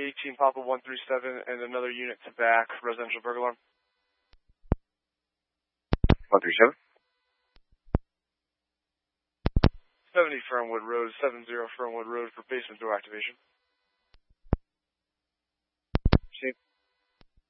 18 Papa 137 and another unit to back, residential burglar alarm. 137. 70 Fernwood Road, 70 Fernwood Road for basement door activation.